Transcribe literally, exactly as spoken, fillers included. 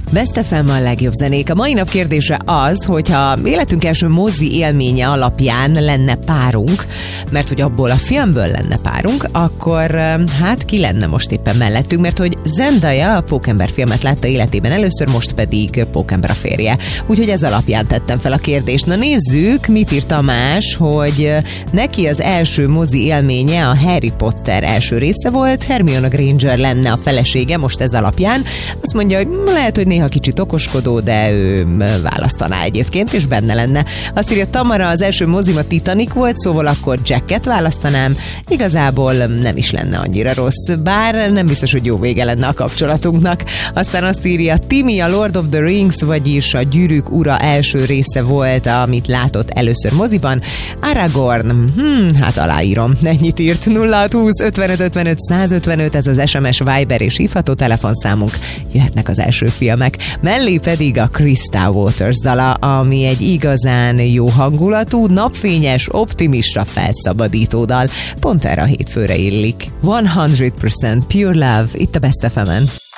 Best ef em a legjobb zenék. A mai nap kérdése az, hogyha életünk első mozi élménye alapján lenne párunk, mert hogy abból a filmből lenne párunk, akkor hát ki lenne most éppen mellettünk, mert hogy Zendaya a Pókember filmet látta életében először, most pedig Pókember a férje. Úgyhogy ez alapján tettem fel a kérdést. Na nézzük, mit írt Tamás, hogy neki az első mozi élménye a Harry Potter első része volt, Hermione Granger lenne a felesége most ez alapján. Azt mondja, hogy lehet, hogy néha kicsit okoskodó, de ő választaná egyébként, és benne lenne. Azt írja Tamara, az első mozim a Titanic volt, szóval akkor Jacket választanám. Igazából nem is lenne annyira rossz, bár nem biztos, hogy jó vége lenne a kapcsolatunknak. Aztán azt írja Timi, a Lord of the Rings, vagyis a Gyűrűk ura első része volt, amit látott először moziban. Aragorn, hmm, hát aláírom. Ennyit írt. nulla hat húsz ötvenöt ötvenöt százötvenöt, ez az es em es, Viber és hívható telefonszámunk. Jöhetnek az első filmek. Mellé pedig a Crystal Waters dala, ami egy igazán jó hangulatú, napfényes, optimista, felszabadító dal. Pont erre a hétfőre illik. száz százalék Pure Love, itt a Best ef emen.